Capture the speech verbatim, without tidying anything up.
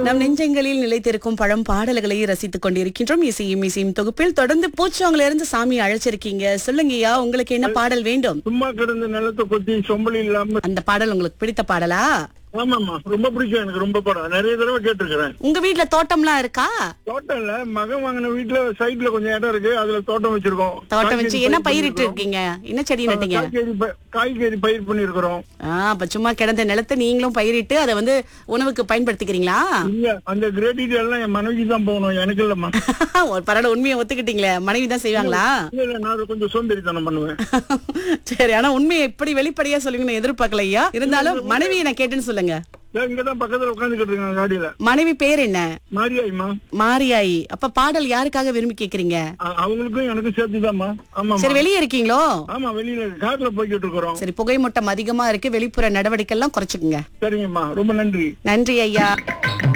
நம் நெஞ்சங்களில் நிலைத்திருக்கும் பழம் பாடல்களை ரசித்துக் கொண்டிருக்கின்றோம். இசையும் இசையும் தொகுப்பில் தொடர்ந்து பூச்சவங்கள இருந்து சாமி அழைச்சிருக்கீங்க. சொல்லுங்கய்யா, உங்களுக்கு என்ன பாடல் வேண்டும்? சும்மா கிடந்த நிலத்தை கொத்தி சொம்பலி இல்லாம. அந்த பாடல் உங்களுக்கு பிடித்த பாடலா? ஆமாமா, ரொம்ப பிடிக்கும் எனக்கு. ரொம்ப படம் நிறைய தடவை கேட்டிருக்கிறேன். உங்க வீட்ல தோட்டம்லாம் இருக்கா? தோட்டம் இல்ல, மகன் வாங்கின வீட்டுல சைட்ல கொஞ்சம் இடம் இருக்கு, அதுல தோட்டம் வச்சிருக்கோம். தோட்டம் வச்சு என்ன பயிரிட்டு இருக்கீங்க? என்ன செடி நட்டீங்க? காய்கறி ப- காய்கறி பயிர் பண்ணிருக்கிறோம். ஆஹ் அப்ப சும்மா கிடந்த நிலத்தை நீங்களும் பயிரிட்டு அதை வந்து உணவுக்கு பயன்படுத்திக்கிறீங்களா? இல்ல, அந்த கிரெடிட் எல்லாம் என் மனைவி தான் போகணும், எனக்கு இல்லம்மா. ஒரு பரவாயில்ல, உண்மையை ஒத்துக்கிட்டீங்களே. மனைவி தான் செய்வாங்களா? இல்ல இல்ல, நான் கொஞ்சம் சோம்பேறித்தனம் பண்ணுவேன். சரி, ஆனா உண்மையை எப்படி வெளிப்படையா சொல்லுங்கன்னு எதிர்பார்க்கலையா. இருந்தாலும் மனைவியை நான் கேட்டேன்னு சொல்லுங்க. இதோ இங்கதான் பக்கத்துல உட்காந்துக்கிட்டு இருக்காங்க காடியில. மனைவி பேர் என்ன? மாரியாயிமா. மாரியாயி. அப்ப பாடல் யாருக்காக விரும்பி கேக்குறீங்க? அ- அவங்களுக்கும் எனக்கும் சேர்த்துதாம்மா. ஆமா சரி, வெளியே இருக்கீங்களோ? ஆமா, வெளியில கார்ல போய்கிட்டு இருக்கிறோம். சரி, புகைமூட்டம் அதிகமா இருக்கு, வெளிப்புற நடவடிக்கை எல்லாம் குறைச்சுக்குங்க. சரிங்கம்மா, ரொம்ப நன்றி. நன்றி ஐயா.